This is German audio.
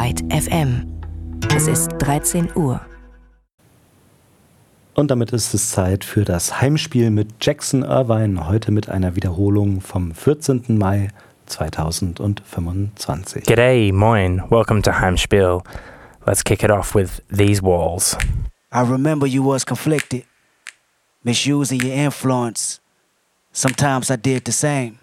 Byte FM. Es ist 13 Uhr. Und damit ist es Zeit für das Heimspiel mit Jackson Irvine, heute mit einer Wiederholung vom 14. Mai 2025. G'day, moin, welcome to Heimspiel. Let's kick it off with These Walls. I remember you was conflicted, misusing your influence. Sometimes I did the same.